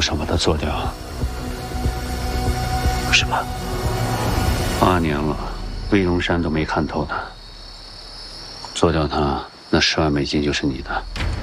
上把他做掉。 为什么 ？8年了，魏荣山都没看透他。做掉他，那10万美金就是你的。